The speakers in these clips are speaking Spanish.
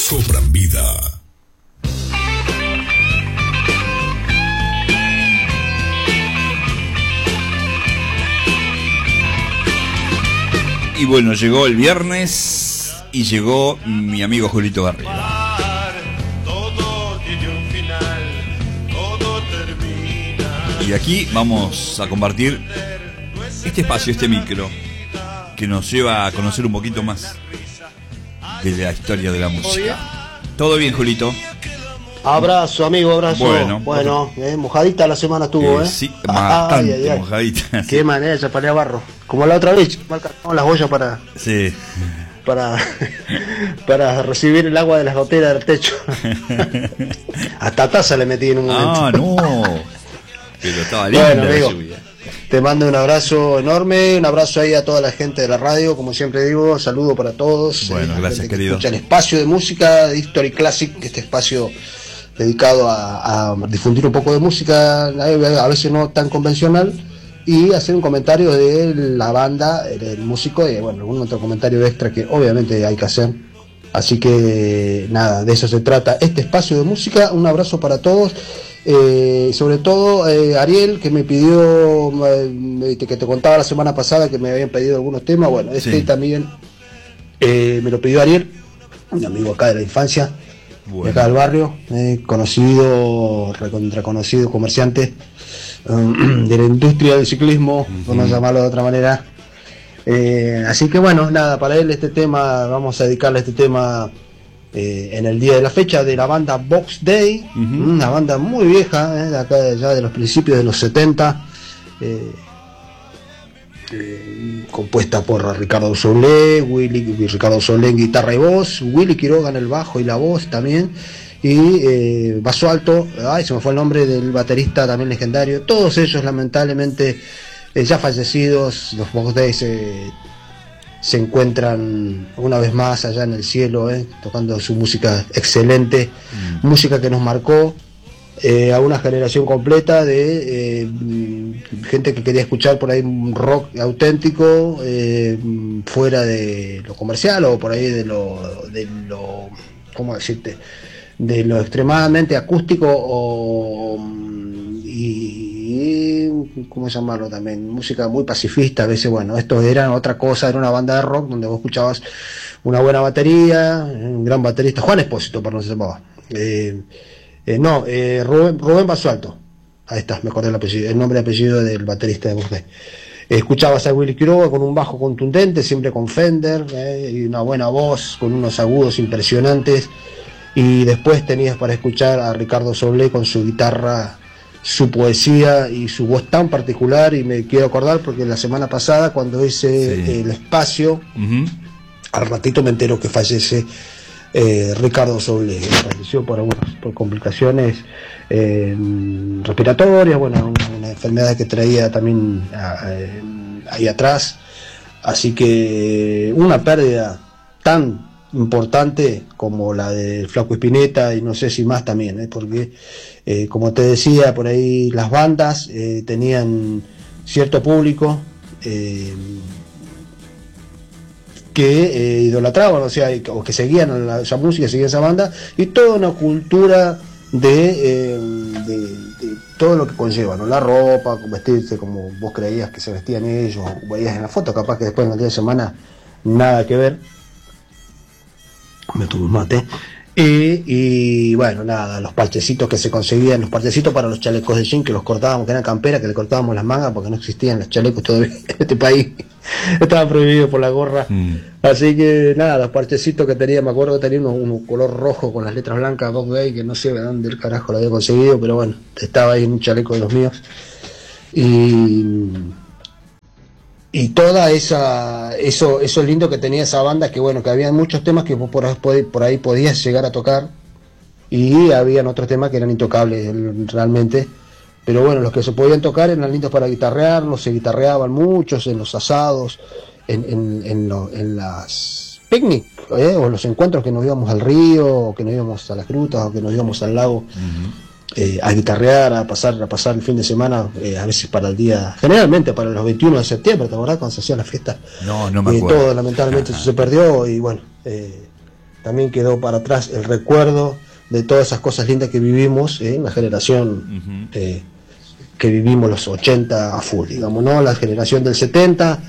cobran vida. Y bueno, llegó el viernes y llegó mi amigo Julito Garrido. Y aquí vamos a compartir este espacio, este micro, que nos lleva a conocer un poquito más de la historia de la música. ¿Todo bien, Julito? Abrazo, amigo, abrazo. Bueno, mojadita la semana tuvo, sí, bastante mojadita. Qué manera, ya para barro. Como la otra vez, marcamos las ollas para... Sí. Para recibir el agua de las goteras del techo. Hasta taza le metí en un momento. Ah, no. Pero estaba linda la lluvia. Te mando un abrazo enorme, un abrazo ahí a toda la gente de la radio, como siempre digo, saludo para todos. Bueno, gracias, querido. Escucha el espacio de música, de History Classic, este espacio dedicado a difundir un poco de música, a veces no tan convencional, y hacer un comentario de la banda, del músico, y bueno, algún otro comentario extra que obviamente hay que hacer. Así que nada, de eso se trata este espacio de música. Un abrazo para todos. Sobre todo Ariel, que me pidió, que te contaba la semana pasada que me habían pedido algunos temas. Bueno, también me lo pidió Ariel, un amigo acá de la infancia, de acá del barrio, conocido, reconocido comerciante de la industria del ciclismo, por no llamarlo de otra manera. Así que bueno, nada, para él este tema, vamos a dedicarle este tema en el día de la fecha de la banda Box Day, una banda muy vieja, de acá ya de los principios de los 70, compuesta por Ricardo Solé, Ricardo Solé en guitarra y voz, Willy Quiroga en el bajo y la voz también, y basso alto, se me fue el nombre del baterista también legendario. Todos ellos lamentablemente ya fallecidos. Los Box Day se encuentran una vez más allá en el cielo, tocando su música excelente, música que nos marcó a una generación completa de gente que quería escuchar por ahí un rock auténtico, fuera de lo comercial, o por ahí de lo ¿cómo decirte?, de lo extremadamente acústico, y ¿cómo llamarlo también? Música muy pacifista. A veces, bueno, esto era otra cosa, era una banda de rock donde vos escuchabas una buena batería, un gran baterista, Juan Espósito, por no se llamaba. Rubén Basualto. Ahí está, me acordé el nombre y apellido del baterista de Box Day. Escuchabas a Willy Quiroga con un bajo contundente, siempre con Fender, y una buena voz, con unos agudos impresionantes. Y después tenías para escuchar a Ricardo Solé con su guitarra, su poesía y su voz tan particular. Y me quiero acordar porque la semana pasada, cuando hice el espacio, al ratito me entero que fallece Ricardo Solé. Falleció por complicaciones respiratorias, bueno, una enfermedad que traía también ahí atrás. Así que una pérdida tan importante como la del Flaco Spinetta, y no sé si más también, porque como te decía, por ahí las bandas tenían cierto público que idolatraban, o que seguían esa música, seguían esa banda, y toda una cultura de todo lo que conlleva, ¿no? La ropa, vestirse como vos creías que se vestían ellos, o veías en la foto, capaz que después en el día de semana nada que ver. Me tuve un mate. Y bueno, nada, los parchecitos que se conseguían, los parchecitos para los chalecos de jean que los cortábamos, que eran camperas, que le cortábamos las mangas porque no existían los chalecos todavía en este país. Estaban prohibidos por la gorra. Así que nada, los parchecitos que tenía, me acuerdo que tenía uno color rojo con las letras blancas, Box Day, que no sé de dónde el carajo lo había conseguido, pero bueno, estaba ahí en un chaleco de los míos. Y toda eso lindo que tenía esa banda, que bueno, que había muchos temas que vos por ahí podías llegar a tocar, y habían otros temas que eran intocables realmente, pero bueno, los que se podían tocar eran lindos para guitarrearlos, se guitarreaban muchos en los asados, en las picnic, o en los encuentros que nos íbamos al río, o que nos íbamos a las grutas, o que nos íbamos al lago. A guitarrear, a pasar el fin de semana, a veces para el día, generalmente para los 21 de septiembre, ¿te acordás cuando se hacía la fiesta? No me acuerdo. Todo lamentablemente eso se perdió, y bueno, también quedó para atrás el recuerdo de todas esas cosas lindas que vivimos, la generación que vivimos los 80 a full, digamos, ¿no? La generación del 70,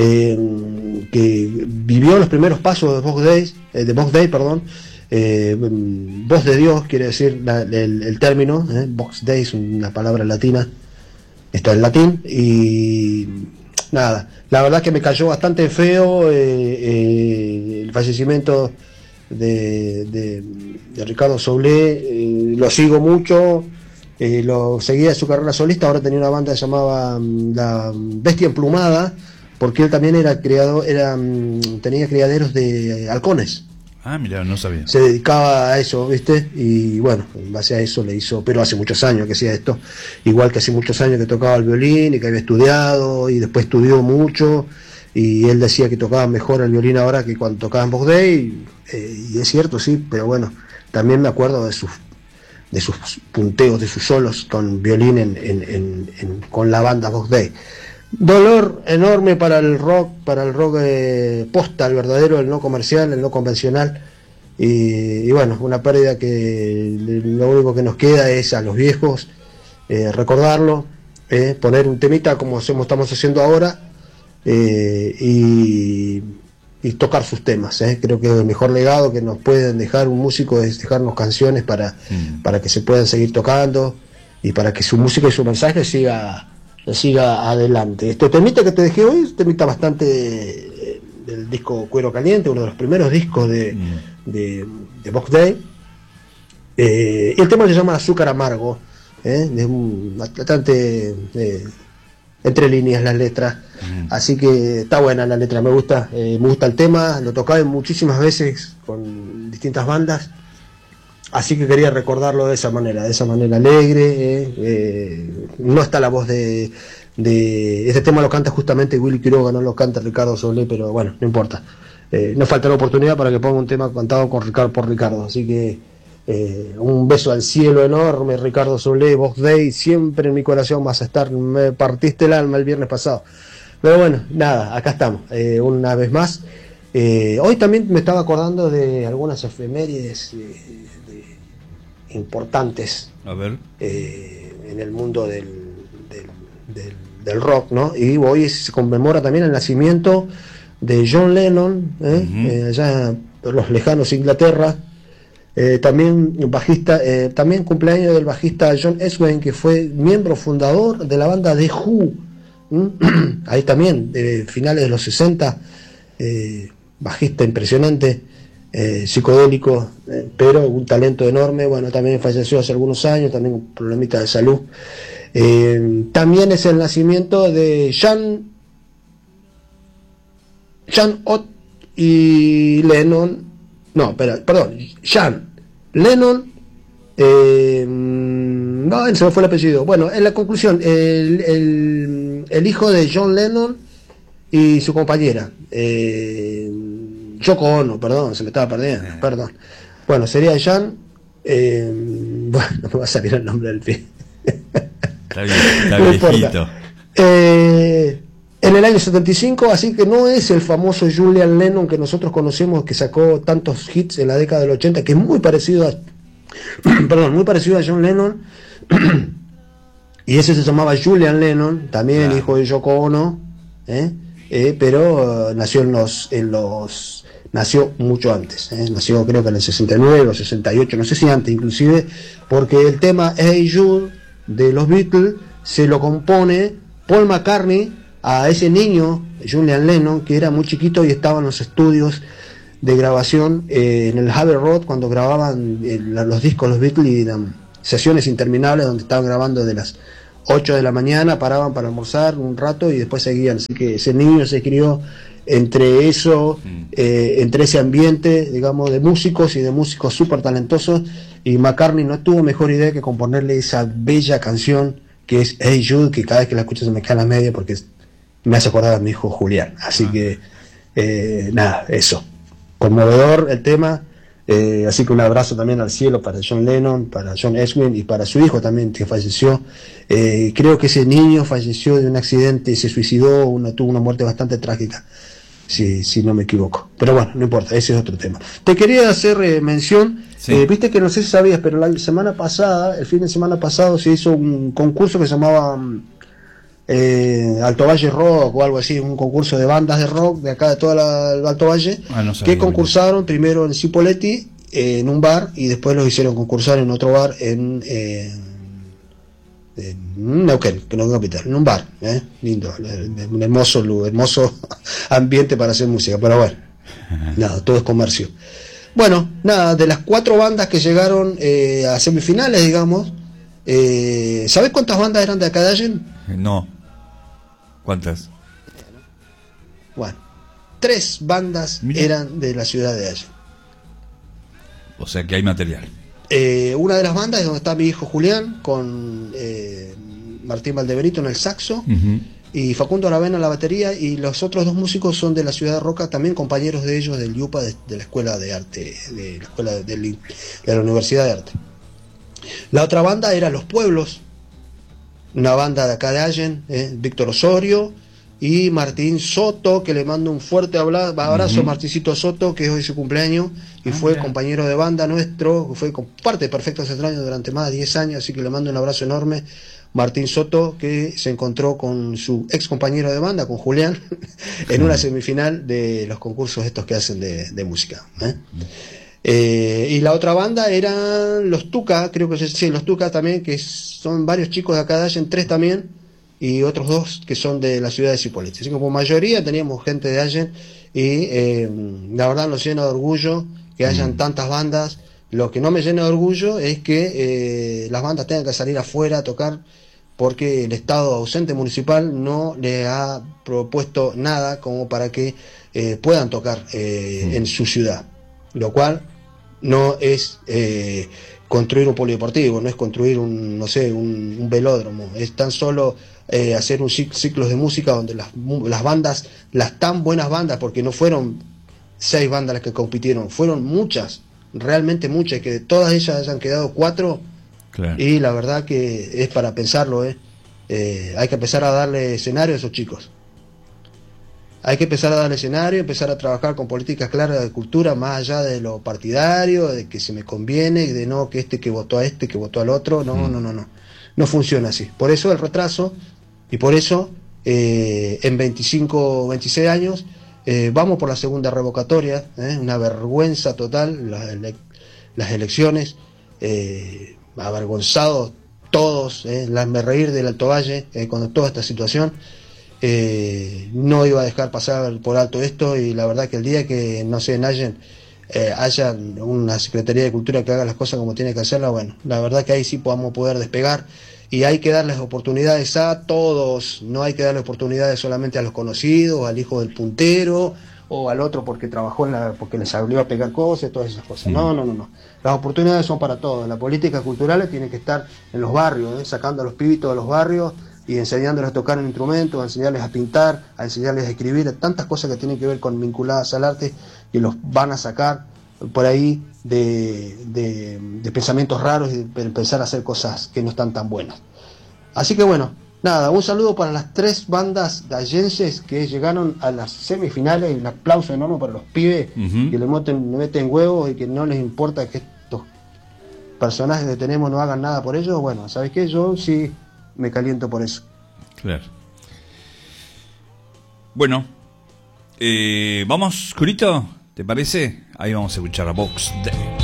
que vivió los primeros pasos de Box Day, perdón. Voz de Dios quiere decir el término, Box Day es una palabra latina, está en latín, y nada, la verdad que me cayó bastante feo el fallecimiento de Ricardo Soule. Lo sigo mucho, lo seguía de su carrera solista. Ahora tenía una banda que se llamaba La Bestia Emplumada, porque él también era criador, tenía criaderos de halcones. Ah, mira, no sabía. Se dedicaba a eso, ¿viste? Y bueno, en base a eso le hizo, pero hace muchos años que hacía esto, igual que hace muchos años que tocaba el violín y que había estudiado y después estudió mucho, y él decía que tocaba mejor el violín ahora que cuando tocaba en Box Day, y es cierto, sí, pero bueno, también me acuerdo de sus punteos, de sus solos con violín con la banda Box Day. Dolor enorme para el rock posta, el verdadero, el no comercial, el no convencional, y bueno, una pérdida que lo único que nos queda es a los viejos recordarlo, poner un temita como estamos haciendo ahora, y tocar sus temas. Creo que el mejor legado que nos pueden dejar un músico es dejarnos canciones para que se puedan seguir tocando y para que su música y su mensaje siga adelante. Este temita que te dejé hoy es un temita bastante del disco Cuero Caliente, uno de los primeros discos de Box Day, y el tema se llama Azúcar Amargo, es bastante entre líneas las letras, así que está buena la letra, me gusta el tema, lo tocaba muchísimas veces con distintas bandas. Así que quería recordarlo de esa manera alegre. No está la voz de este tema, lo canta justamente Willy Quiroga, no lo canta Ricardo Soule, pero bueno, no importa. No falta la oportunidad para que ponga un tema cantado por Ricardo. Así que un beso al cielo enorme, Ricardo Soule, Box Day, siempre en mi corazón vas a estar. Me partiste el alma el viernes pasado. Pero bueno, nada, acá estamos, una vez más. Hoy también me estaba acordando de algunas efemérides importantes, a ver, en el mundo del rock, ¿no? Y hoy se conmemora también el nacimiento de John Lennon, allá en los lejanos Inglaterra. También bajista, también cumpleaños del bajista John Eswayne, que fue miembro fundador de la banda The Who. Ahí también, finales de los 60, bajista impresionante, psicodélico, pero un talento enorme. Bueno, también falleció hace algunos años, también un problemita de salud. También es el nacimiento de Jean Ott y Lennon. No, perdón, Jean Lennon. No, se me fue el apellido. Bueno, en la conclusión, el hijo de John Lennon y su compañera, Yoko Ono, perdón, se me estaba perdiendo, perdón. Bueno, sería Jean, bueno, no me va a salir el nombre del film. Está viejito. En el año 75, así que no es el famoso Julian Lennon que nosotros conocemos, que sacó tantos hits en la década del 80, que es muy parecido a muy parecido a John Lennon, y ese se llamaba Julian Lennon, también claro, hijo de Yoko Ono, pero nació nació mucho antes, nació creo que en el 69 o 68, no sé si antes inclusive, porque el tema Hey Jude de los Beatles se lo compone Paul McCartney a ese niño Julian Lennon, que era muy chiquito y estaba en los estudios de grabación en el Abbey Road, cuando grababan los discos los Beatles, y eran sesiones interminables donde estaban grabando de las 8 de la mañana, paraban para almorzar un rato y después seguían. Así que ese niño se crió entre eso, entre ese ambiente, digamos, de músicos y de músicos súper talentosos, y McCartney no tuvo mejor idea que componerle esa bella canción que es Hey Jude, que cada vez que la escucho se me cae la media porque me hace acordar a mi hijo Julián. Así que nada, eso, conmovedor el tema. Así que un abrazo también al cielo para John Lennon, para John Eswin y para su hijo también, que falleció. Creo que ese niño falleció de un accidente, se suicidó, tuvo una muerte bastante trágica. si no me equivoco. Pero bueno, no importa, ese es otro tema. Te quería hacer mención, sí. Viste que no sé si sabías, pero el fin de semana pasado se hizo un concurso que se llamaba Alto Valle Rock o algo así, un concurso de bandas de rock de acá de toda el Alto Valle, no sabía, que concursaron primero en Cipolletti, en un bar, y después los hicieron concursar en otro bar en Neuquén, que no es capital, en un bar, lindo, un hermoso ambiente para hacer música, pero bueno, nada, todo es comercio. Bueno, nada, de las 4 bandas que llegaron a semifinales, digamos, ¿sabés cuántas bandas eran de acá de Allen? No. ¿Cuántas? Bueno, 3 bandas eran de la ciudad de Allen. O sea que hay material. Una de las bandas es donde está mi hijo Julián, con Martín Valdebenito en el saxo, y Facundo Aravena en la batería, y los otros 2 músicos son de la ciudad de Roca, también compañeros de ellos del IUPA, de la Escuela de Arte, de la Escuela de la Universidad de Arte. La otra banda era Los Pueblos, una banda de acá de Allen, Víctor Osorio y Martín Soto, que le mando un fuerte abrazo a Martincito Soto, que es hoy su cumpleaños, y fue compañero de banda nuestro, fue parte de Perfectos Extraños durante más de 10 años, así que le mando un abrazo enorme. Martín Soto, que se encontró con su ex compañero de banda, con Julián, en una semifinal de los concursos estos que hacen de música. Y la otra banda eran los Tuca, creo que sí, los Tuca también, que son varios chicos de acá de Allen, 3 también, y otros 2 que son de la ciudad de Cipolletti. Así que por mayoría teníamos gente de Allen, y la verdad nos llena de orgullo que hayan tantas bandas. Lo que no me llena de orgullo es que las bandas tengan que salir afuera a tocar, porque el Estado ausente municipal no le ha propuesto nada como para que puedan tocar en su ciudad, lo cual no es construir un polideportivo, no es construir un velódromo, es tan solo hacer un ciclos de música donde las bandas, las tan buenas bandas, porque no fueron 6 bandas las que compitieron, fueron muchas, realmente muchas, que de todas ellas hayan quedado 4. Claro. Y la verdad que es para pensarlo, hay que empezar a darle escenario a esos chicos. Hay que empezar a darle escenario, empezar a trabajar con políticas claras de cultura, más allá de lo partidario, de que se me conviene, de no que que votó a que votó al otro. No funciona así. Por eso el retraso, y por eso en 25 o 26 años vamos por la segunda revocatoria, una vergüenza total, las elecciones, avergonzados todos, me reír del Alto Valle con toda esta situación. No iba a dejar pasar por alto esto, y la verdad que el día que, no sé, en Allen haya una Secretaría de Cultura que haga las cosas como tiene que hacerlas, bueno, la verdad que ahí sí podamos poder despegar, y hay que darles oportunidades a todos, no hay que darle oportunidades solamente a los conocidos, al hijo del puntero, o al otro porque trabajó porque les salió a pegar cosas, todas esas cosas. No. Las oportunidades son para todos. La política cultural tiene que estar en los barrios, sacando a los pibitos de los barrios y enseñándoles a tocar un instrumento, a enseñarles a pintar, a enseñarles a escribir, tantas cosas que tienen que ver con vinculadas al arte, que los van a sacar por ahí de pensamientos raros y de empezar a hacer cosas que no están tan buenas. Así que bueno, nada, un saludo para las 3 bandas allenses que llegaron a las semifinales, y un aplauso enorme para los pibes que le meten huevos y que no les importa que estos personajes que tenemos no hagan nada por ellos. Bueno, ¿sabes qué? Yo sí me caliento por eso. Claro. Bueno, vamos, Curito, ¿te parece? Ahí vamos a escuchar a Vox Day.